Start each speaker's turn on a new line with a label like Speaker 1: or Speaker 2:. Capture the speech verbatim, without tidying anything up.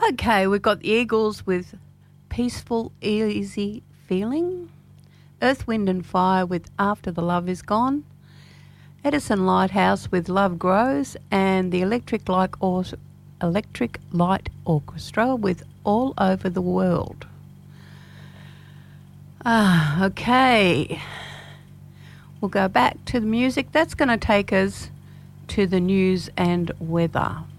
Speaker 1: Okay, we've got the Eagles with Peaceful, Easy Feeling. Earth, Wind and Fire with After the Love Is Gone. Edison Lighthouse with Love Grows. And the Electric Light, or- Electric Light Orchestra with All Over the World. Ah, okay. We'll go back to the music. That's going to take us to the news and weather.